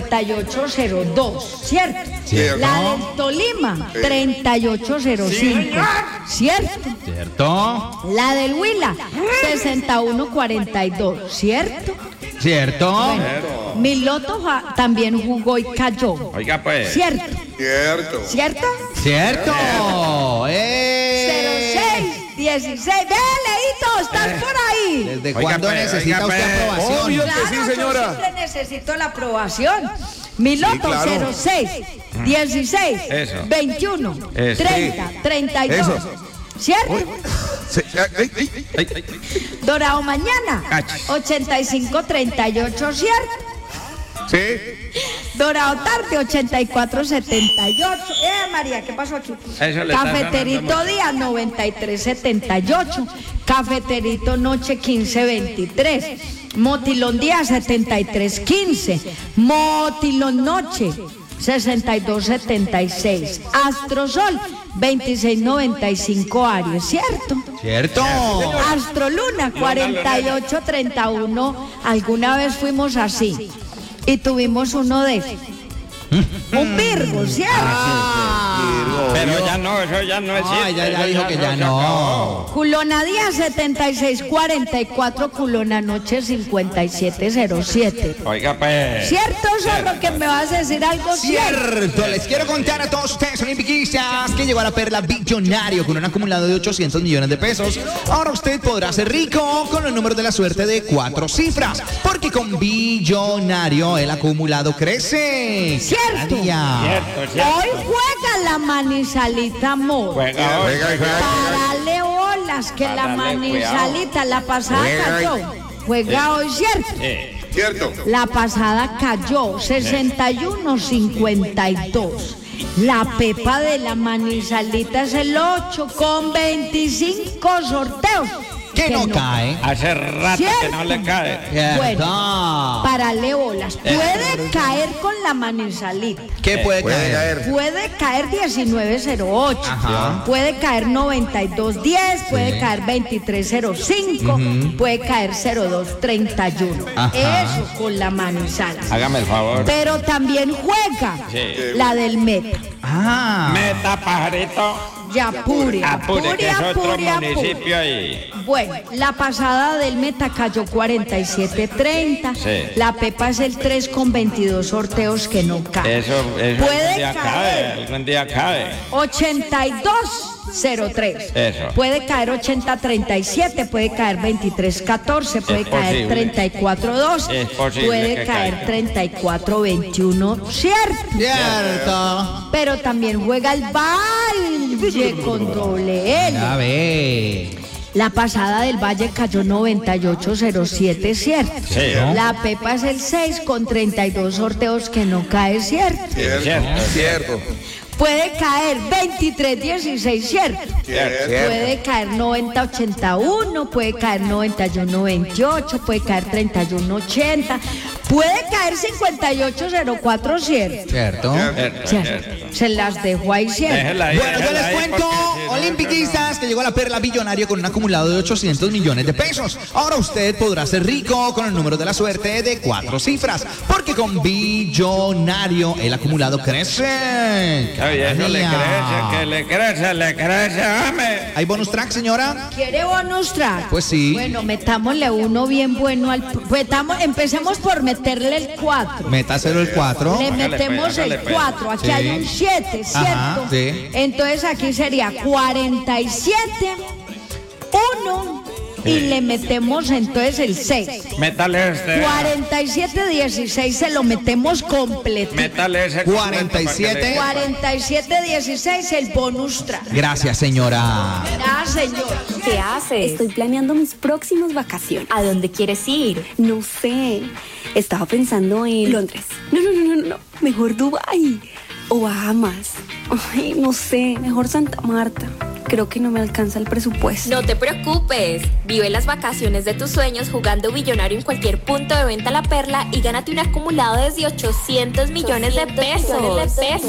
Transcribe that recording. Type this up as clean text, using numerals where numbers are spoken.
5802, ¿cierto? ¿Cierto? La del Tolima, 3805, ¿cierto? ¿Cierto? La del Huila, 6142, ¿cierto? ¿Cierto? Bueno, mi loto también jugó y cayó. Oiga, pues. ¿Cierto? Cierto. ¿Cierto? ¿Cierto? 0616. Ve, Leito, estás por ahí. ¿Desde Oiga, cuándo pues, necesita oiga, usted pues. aprobación? Obvio. que sí, Claro, señora. yo siempre necesito la aprobación. Mi loto, claro. 06, 16, Eso. 21, Eso. 30, 32. Eso. ¿Cierto? Ay, Dorado mañana, Cachis. 85, 38, ¿cierto? Sí. Dorado tarde, 84, 78. María, ¿qué pasó aquí? Eso le está Cafeterito sonando día, 93, 78. Cafeterito noche, 15, 23. Motilón día, 73, 15. Motilón noche, 62, 76. Astrosol, 26, 95 Aries, ¿cierto? ¿Cierto? Astroluna, 48, 31. Alguna vez fuimos así y tuvimos uno de esos. Un Virgo, ¿cierto? Pero ya no, eso ya no existe. Ay, ya dijo que ya se no. acabó. Culona día 76, 44. Culona noche 5707. Oiga, pues. ¿Cierto, zorro, que me vas a decir algo cierto? Cierto, les quiero contar a todos ustedes olimpiquistas que llegó a la perla billonario con un acumulado de 800 millones de pesos. Ahora usted podrá ser rico con los números de la suerte de 4 cifras, porque con billonario el acumulado crece. Cierto. Cada día. Cierto, cierto. Hoy juega la Manizalita Amor. Juega hoy. Parale bolas, que la Parale, Manizalita, la pasada Juega. cayó. Juega hoy, ¿cierto? Cierto. La pasada cayó, 61-52. La pepa de la Manizalita es el 8 con 25 sorteos. Que no cae. Hace rato que ¿Cierto? no le cae. Cierto. Bueno, parale bolas. Puede caer con la Manizalita. ¿Qué puede Puede caer? caer. Puede caer 1908, Ajá. puede caer 9210, puede caer 2305, puede caer 0231. Ajá. Eso con la Manizalita. Hágame el favor. Pero también juega Sí. la del Meta. Ah. Meta, pajarito. Yapuria. Apure, que es otro Puria. municipio ahí. Bueno, la pasada del Meta cayó 4730. Sí. La Pepa es el 3 con 22 sorteos que no caen. Eso Puede algún día caer. cae, algún día cae. 8203. Eso. Puede caer 8037, puede caer 2314, puede Es caer posible. 3412, Es posible puede que caer caiga. 3421, ¿cierto? Cierto. Pero también juega el Valle con doble L. A ver. La pasada del Valle cayó 9807, ¿cierto? Sí. La Pepa es el 6 con 32 sorteos que no cae, ¿cierto? Cierto. Cierto. Puede caer 2316, ¿cierto? Cierto. Puede caer 9081, puede caer 9128, puede caer 3180, puede caer 5804, ¿cierto? Cierto. ¿Cierto? Se las dejo ahí, ¿cierto? Déjela ahí, Bueno, yo déjela les ahí, cuento, porque si no, olimpiquistas, que llegó a la perla billonario con un acumulado de 800 millones de pesos. Ahora usted podrá ser rico con el número de la suerte de 4 cifras, porque con billonario el acumulado crece. Oye, eso Cada le día. crece, que le crece, hombre. ¿Hay bonus track, señora? ¿Quiere bonus track? Pues sí. Bueno, metámosle uno bien bueno al... Empecemos por meterle el 4. Métaselo el 4. Le Hágale, metemos pues, hágale, el pues. 4, aquí Sí. hay un 7, ¿cierto? Ajá, sí. Entonces aquí sería 47, 1 y le metemos entonces el 6. Métale este. 47, 16 se lo metemos completo. Métale ese. 47. 47, 16 el bonus track. Gracias, señora. Ah, señor. ¿Qué haces? Estoy planeando mis próximas vacaciones. ¿A dónde quieres ir? No sé. Estaba pensando en Londres. No. Mejor Dubái. O Bahamas. Ay, no sé. Mejor Santa Marta. Creo que no me alcanza el presupuesto. No te preocupes, vive las vacaciones de tus sueños jugando billonario en cualquier punto de venta La Perla y gánate un acumulado desde 800 millones de pesos.